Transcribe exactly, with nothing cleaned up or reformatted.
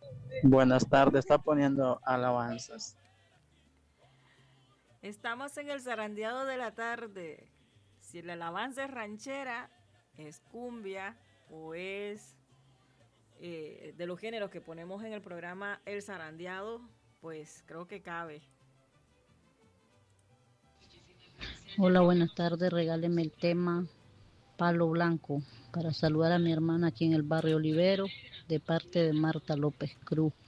Buenas tardes, está poniendo alabanzas. Estamos en el zarandeado de la tarde. Si la alabanza es ranchera, es cumbia o es eh, de los géneros que ponemos en el programa El Zarandeado, pues creo que cabe. Hola, buenas tardes. Regáleme el tema Palo Blanco para saludar a mi hermana aquí en el barrio Olivero de parte de Marta López Cruz.